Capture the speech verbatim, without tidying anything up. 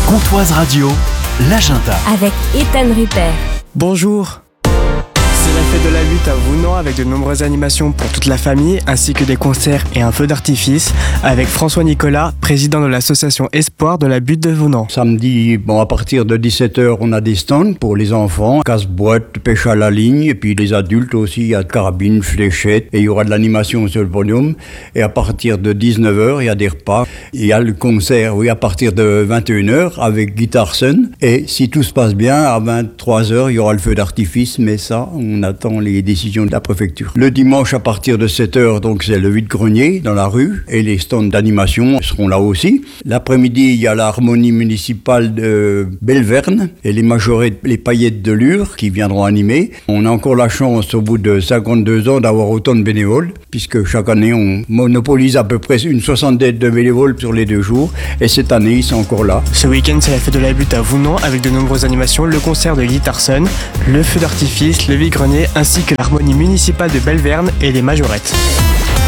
Comtoise Radio, l'agenda. Avec Ethan Rupert. Bonjour. C'est la fête de la butte à Vounan avec de nombreuses animations pour toute la famille ainsi que des concerts et un feu d'artifice avec François Nicolas, président de l'association Espoir de la butte de Vounan. Samedi, bon, à partir de dix-sept heures, on a des stands pour les enfants, casse-boîte, pêche à la ligne, et puis les adultes aussi, il y a carabines, fléchettes, et il y aura de l'animation sur le podium. Et à partir de dix-neuf heures, il y a des repas. Il y a le concert, oui, à partir de vingt et une heures avec Guitarson. Et si tout se passe bien, à vingt-trois heures, il y aura le feu d'artifice, mais ça, on attend les décisions de la préfecture. Le dimanche, à partir de sept heures, donc c'est le vide-grenier dans la rue, et les stands d'animation seront là aussi. L'après-midi, il y a l'harmonie municipale de Belverne et les majorettes, les paillettes de Lure qui viendront animer. On a encore la chance, au bout de cinquante-deux ans, d'avoir autant de bénévoles, puisque chaque année, on monopolise à peu près une soixantaine de bénévoles sur les deux jours, et cette année, ils sont encore là. Ce week-end, c'est la fête de la butte à Vounan avec de nombreuses animations, le concert de Guitarson, le feu d'artifice, le vide-grenier ainsi que l'harmonie municipale de Belverne et les majorettes.